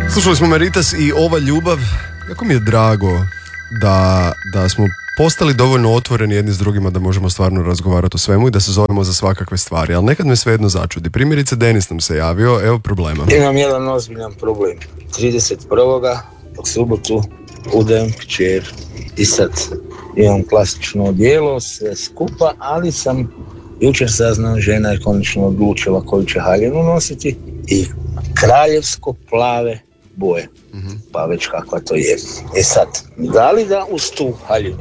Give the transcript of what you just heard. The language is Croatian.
Slušali smo Meritas i Ova ljubav. Jako mi je drago da smo postali dovoljno otvoreni jedni s drugima da možemo stvarno razgovarati o svemu i da se zovemo za svakakve stvari, ali nekad me svejedno začudi. Primjerice, Denis nam se javio, evo problema. Imam jedan ozbiljan problem. 31. u subotu udajem kćer i sad imam klasično odijelo, sve skupa, ali sam jučer saznao, žena je konačno odlučila koju će haljinu nositi i kraljevsko plave boje. Pa već kakva to je. E sad, da li da uz tu haljinu